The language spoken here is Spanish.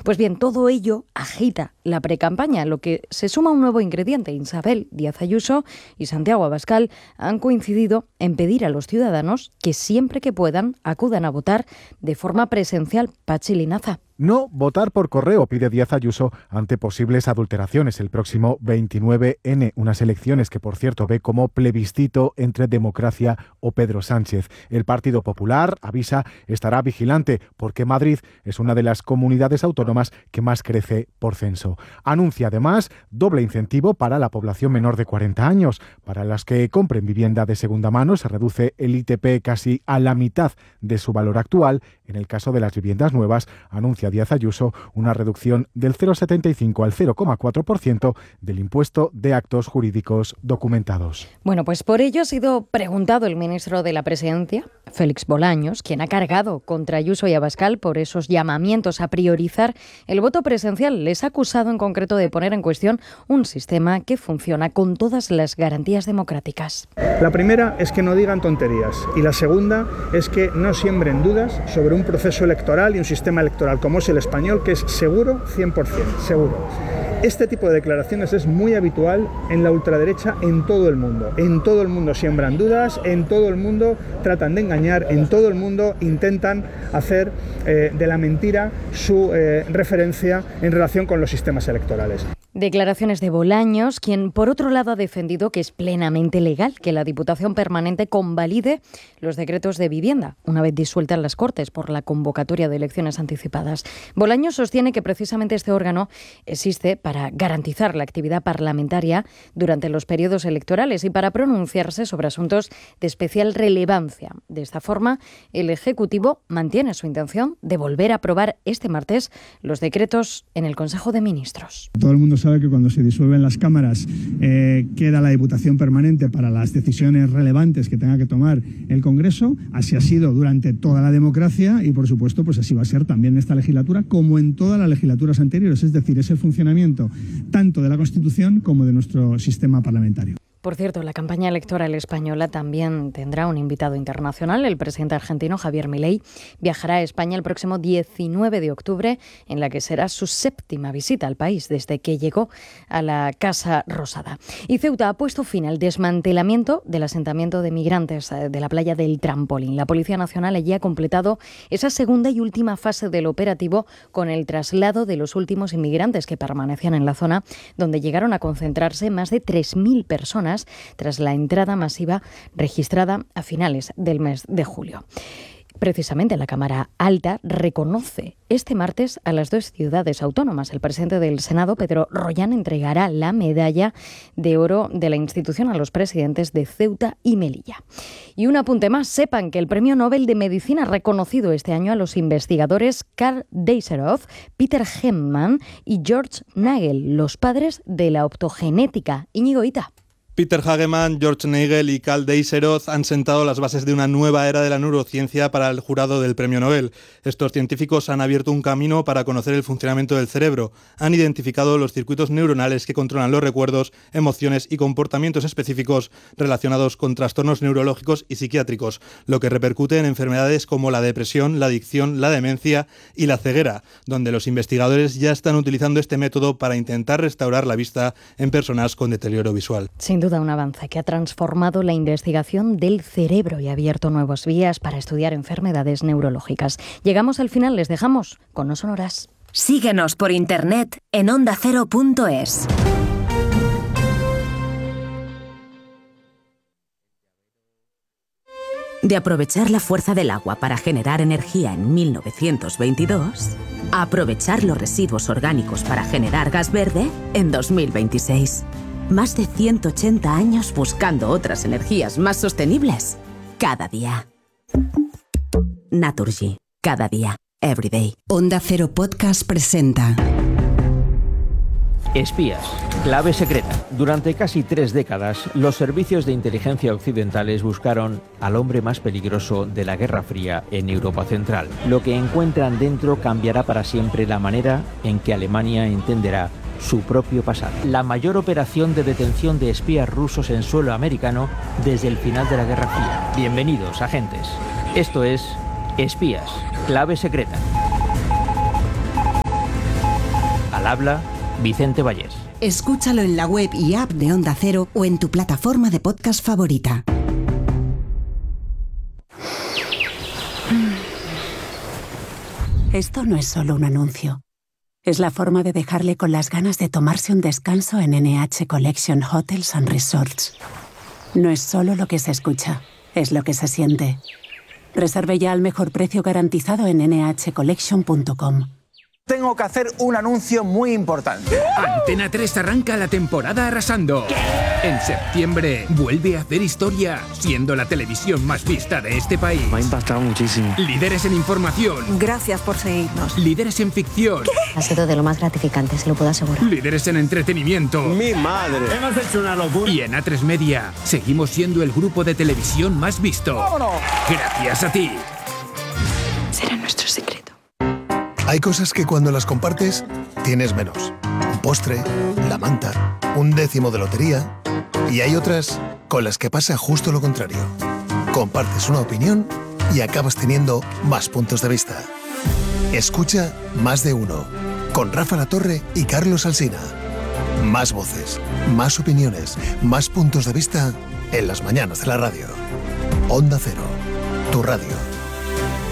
Pues bien, todo ello agita la precampaña, lo que se suma a un nuevo ingrediente. Isabel Díaz Ayuso y Santiago Abascal han coincidido en pedir a los ciudadanos que siempre que puedan acudan a votar de forma presencial. Pachi Linaza. No votar por correo, pide Díaz Ayuso, ante posibles adulteraciones el próximo 29N, unas elecciones que, por cierto, ve como plebiscito entre democracia o Pedro Sánchez. El Partido Popular, avisa, estará vigilante porque Madrid es una de las comunidades autónomas que más crece por censo. Anuncia además doble incentivo para la población menor de 40 años. Para las que compren vivienda de segunda mano se reduce el ITP casi a la mitad de su valor actual. En el caso de las viviendas nuevas, anuncia Díaz Ayuso una reducción del 0,75 al 0,4% del impuesto de actos jurídicos documentados. Bueno, pues por ello ha sido preguntado el ministro de la Presidencia, Félix Bolaños, quien ha cargado contra Ayuso y Abascal por esos llamamientos a priorizar el voto presencial. Les ha acusado en concreto de poner en cuestión un sistema que funciona con todas las garantías democráticas. La primera es que no digan tonterías y la segunda es que no siembren dudas sobre un proceso electoral y un sistema electoral como es el español, que es seguro 100%, seguro. Este tipo de declaraciones es muy habitual en la ultraderecha en todo el mundo. En todo el mundo siembran dudas, en todo el mundo tratan de engañar, en todo el mundo intentan hacer de la mentira su referencia en relación con los sistemas electorales. Declaraciones de Bolaños, quien por otro lado ha defendido que es plenamente legal que la Diputación Permanente convalide los decretos de vivienda, una vez disueltas las Cortes por la convocatoria de elecciones anticipadas. Bolaños sostiene que precisamente este órgano existe para garantizar la actividad parlamentaria durante los periodos electorales y para pronunciarse sobre asuntos de especial relevancia. De esta forma, el Ejecutivo mantiene su intención de volver a aprobar este martes los decretos en el Consejo de Ministros. Todo el mundo sabe que cuando se disuelven las cámaras queda la Diputación Permanente para las decisiones relevantes que tenga que tomar el Congreso. Así ha sido durante toda la democracia y, por supuesto, pues así va a ser también en esta legislatura como en todas las legislaturas anteriores. Es decir, es el funcionamiento tanto de la Constitución como de nuestro sistema parlamentario. Por cierto, la campaña electoral española también tendrá un invitado internacional. El presidente argentino Javier Milei viajará a España el próximo 19 de octubre, en la que será su séptima visita al país desde que llegó a la Casa Rosada. Y Ceuta ha puesto fin al desmantelamiento del asentamiento de migrantes de la playa del Trampolín. La Policía Nacional allí ha completado esa segunda y última fase del operativo con el traslado de los últimos inmigrantes que permanecían en la zona, donde llegaron a concentrarse más de 3.000 personas tras la entrada masiva registrada a finales del mes de julio. Precisamente la Cámara Alta reconoce este martes a las dos ciudades autónomas. El presidente del Senado, Pedro Rollán, entregará la medalla de oro de la institución a los presidentes de Ceuta y Melilla. Y un apunte más, sepan que el Premio Nobel de Medicina ha reconocido este año a los investigadores Karl Deisseroth, Peter Hemmann y George Nagel, los padres de la optogenética. Íñigo Ita. Peter Hageman, George Nagel y Karl Deisseroth han sentado las bases de una nueva era de la neurociencia para el jurado del Premio Nobel. Estos científicos han abierto un camino para conocer el funcionamiento del cerebro. Han identificado los circuitos neuronales que controlan los recuerdos, emociones y comportamientos específicos relacionados con trastornos neurológicos y psiquiátricos, lo que repercute en enfermedades como la depresión, la adicción, la demencia y la ceguera, donde los investigadores ya están utilizando este método para intentar restaurar la vista en personas con deterioro visual. Sin duda un avance que ha transformado la investigación del cerebro y ha abierto nuevas vías para estudiar enfermedades neurológicas. Llegamos al final, les dejamos con No Sonoras. Síguenos por internet en ondacero.es. De aprovechar la fuerza del agua para generar energía en 1922, a aprovechar los residuos orgánicos para generar gas verde en 2026. Más de 180 años buscando otras energías más sostenibles. Cada día. Naturgy. Cada día. Every day. Onda Cero Podcast presenta Espías. Clave secreta. Durante casi 3 décadas, los servicios de inteligencia occidentales buscaron al hombre más peligroso de la Guerra Fría en Europa Central. Lo que encuentran dentro cambiará para siempre la manera en que Alemania entenderá su propio pasado. La mayor operación de detención de espías rusos en suelo americano desde el final de la Guerra Fría. Bienvenidos, agentes. Esto es Espías. Clave secreta. Al habla, Vicente Vallés. Escúchalo en la web y app de Onda Cero o en tu plataforma de podcast favorita. Esto no es solo un anuncio. Es la forma de dejarle con las ganas de tomarse un descanso en NH Collection Hotels and Resorts. No es solo lo que se escucha, es lo que se siente. Reserve ya al mejor precio garantizado en nhcollection.com. Tengo que hacer un anuncio muy importante. Antena 3 arranca la temporada arrasando. En septiembre vuelve a hacer historia, siendo la televisión más vista de este país. Me ha impactado muchísimo. Líderes en información. Gracias por seguirnos. Líderes en ficción. Ha sido de lo más gratificante, se lo puedo asegurar. Líderes en entretenimiento. ¡Mi madre! Hemos hecho una locura. Y en A3 Media seguimos siendo el grupo de televisión más visto. ¡Vámonos! Gracias a ti. Será nuestro secreto. Hay cosas que cuando las compartes, tienes menos. Un postre, la manta, un décimo de lotería. Y hay otras con las que pasa justo lo contrario. Compartes una opinión y acabas teniendo más puntos de vista. Escucha Más de Uno, con Rafa Latorre y Carlos Alsina. Más voces, más opiniones, más puntos de vista en las mañanas de la radio. Onda Cero, tu radio.